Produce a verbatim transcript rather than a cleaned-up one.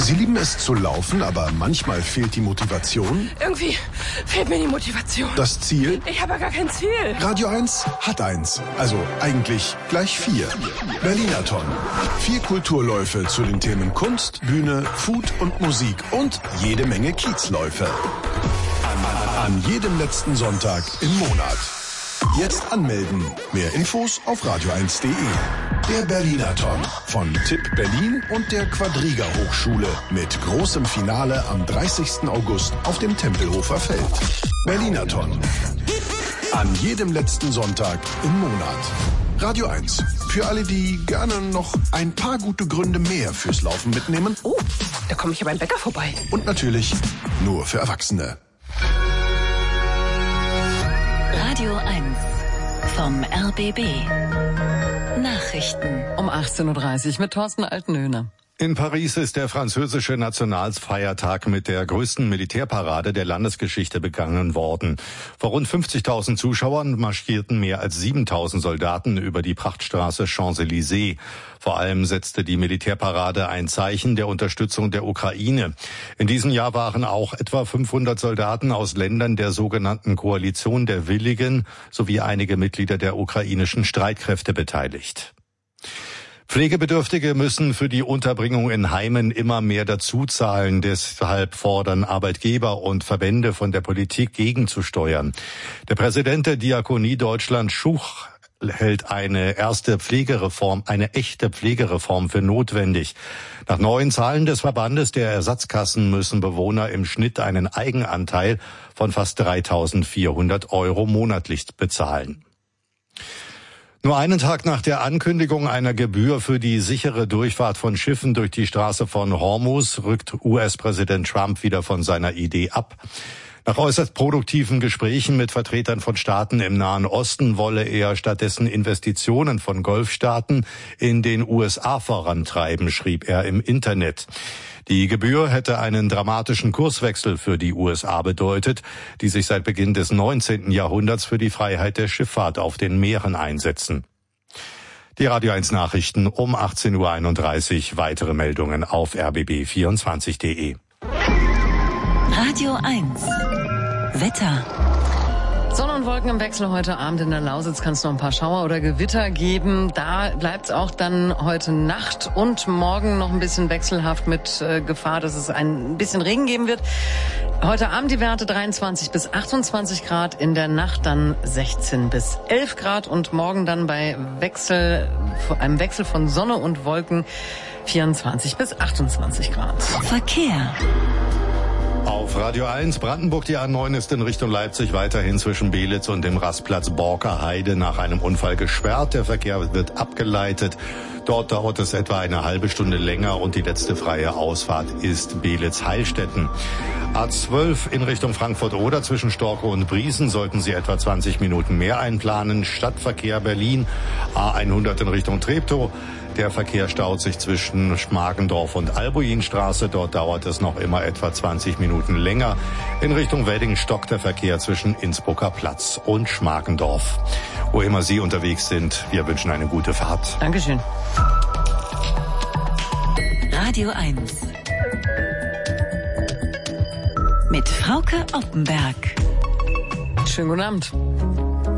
Sie lieben es zu laufen, aber manchmal fehlt die Motivation? Irgendwie fehlt mir die Motivation. Das Ziel? Ich habe ja gar kein Ziel. Radio eins hat eins. Also eigentlich gleich vier. Berlinathon. Vier Kulturläufe zu den Themen Kunst, Bühne, Food und Musik und jede Menge Kiezläufe. An, an jedem letzten Sonntag im Monat. Jetzt anmelden. Mehr Infos auf radio eins punkt de. Der Berlinathon von Tipp Berlin und der Quadriga Hochschule mit großem Finale am dreißigsten August auf dem Tempelhofer Feld. Berlinathon. An jedem letzten Sonntag im Monat. Radio eins. Für alle, die gerne noch ein paar gute Gründe mehr fürs Laufen mitnehmen. Oh, da komme ich ja beim Bäcker vorbei. Und natürlich nur für Erwachsene. Radio eins vom R B B. Nachrichten. Um achtzehn Uhr dreißig mit Thorsten Altenhöhner. In Paris ist der französische Nationalfeiertag mit der größten Militärparade der Landesgeschichte begangen worden. Vor rund fünfzigtausend Zuschauern marschierten mehr als siebentausend Soldaten über die Prachtstraße Champs-Élysées. Vor allem setzte die Militärparade ein Zeichen der Unterstützung der Ukraine. In diesem Jahr waren auch etwa fünfhundert Soldaten aus Ländern der sogenannten Koalition der Willigen sowie einige Mitglieder der ukrainischen Streitkräfte beteiligt. Pflegebedürftige müssen für die Unterbringung in Heimen immer mehr dazuzahlen. Deshalb fordern Arbeitgeber und Verbände von der Politik gegenzusteuern. Der Präsident der Diakonie Deutschland, Schuch, hält eine erste Pflegereform, eine echte Pflegereform für notwendig. Nach neuen Zahlen des Verbandes der Ersatzkassen müssen Bewohner im Schnitt einen Eigenanteil von fast dreitausendvierhundert Euro monatlich bezahlen. Nur einen Tag nach der Ankündigung einer Gebühr für die sichere Durchfahrt von Schiffen durch die Straße von Hormuz rückt U S-Präsident Trump wieder von seiner Idee ab. Nach äußerst produktiven Gesprächen mit Vertretern von Staaten im Nahen Osten wolle er stattdessen Investitionen von Golfstaaten in den U S A vorantreiben, schrieb er im Internet. Die Gebühr hätte einen dramatischen Kurswechsel für die U S A bedeutet, die sich seit Beginn des neunzehnten Jahrhunderts für die Freiheit der Schifffahrt auf den Meeren einsetzen. Die Radio eins Nachrichten um achtzehn Uhr einunddreißig. Weitere Meldungen auf r b b vierundzwanzig punkt de. Radio eins. Wetter. Sonne und Wolken im Wechsel heute Abend in der Lausitz. Kann es noch ein paar Schauer oder Gewitter geben. Da bleibt es auch dann heute Nacht und morgen noch ein bisschen wechselhaft mit äh, Gefahr, dass es ein bisschen Regen geben wird. Heute Abend die Werte dreiundzwanzig bis achtundzwanzig Grad, in der Nacht dann sechzehn bis elf Grad und morgen dann bei Wechsel, einem Wechsel von Sonne und Wolken vierundzwanzig bis achtundzwanzig Grad. Verkehr. Auf Radio eins, Brandenburg, die A neun ist in Richtung Leipzig weiterhin zwischen Belitz und dem Rastplatz Borker Heide nach einem Unfall gesperrt. Der Verkehr wird abgeleitet. Dort dauert es etwa eine halbe Stunde länger und die letzte freie Ausfahrt ist Belitz-Heilstätten. A zwölf in Richtung Frankfurt-Oder zwischen Storkow und Briesen sollten Sie etwa zwanzig Minuten mehr einplanen. Stadtverkehr Berlin, A hundert in Richtung Treptow. Der Verkehr staut sich zwischen Schmargendorf und Albuinstraße. Dort dauert es noch immer etwa zwanzig Minuten länger. In Richtung Wedding stockt der Verkehr zwischen Innsbrucker Platz und Schmargendorf. Wo immer Sie unterwegs sind, wir wünschen eine gute Fahrt. Dankeschön. Radio eins. Mit Frauke Oppenberg. Schönen guten Abend.